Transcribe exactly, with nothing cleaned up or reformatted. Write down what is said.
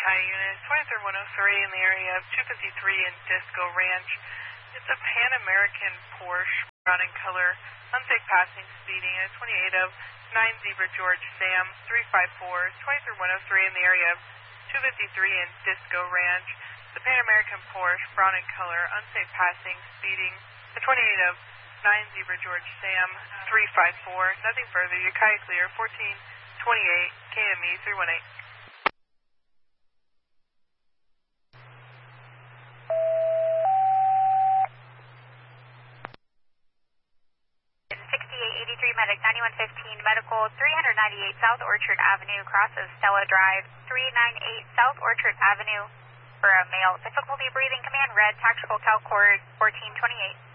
Hi, unit twenty-three one oh three in the area of two fifty-three in Disco Ranch. It's a Pan American Porsche, brown in color, unsafe passing, speeding at twenty-eight of nine Zebra George Sam three five four, twenty-three one oh three in the area of two fifty-three in Disco Ranch. The Pan American Porsche, brown in color, unsafe passing, speeding at twenty-eight of nine Zebra George Sam three five four. Nothing further. Ukiah clear, fourteen twenty-eight K M E three one eight. sixty-eight eighty-three Medic ninety-one fifteen Medical three ninety-eight South Orchard Avenue crosses Stella Drive three ninety-eight South Orchard Avenue for a male. Difficulty breathing, command red, tactical cal cord fourteen twenty-eight.